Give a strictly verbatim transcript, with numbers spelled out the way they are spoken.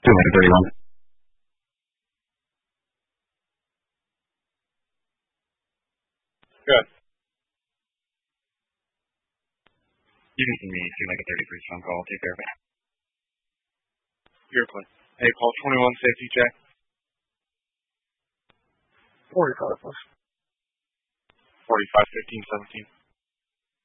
two thirty-one. Good. You can see me do like a thirty-three phone call. Take care of it. You're clean. Hey, call twenty-one safety check. forty-five plus. forty-five fifteen seventeen.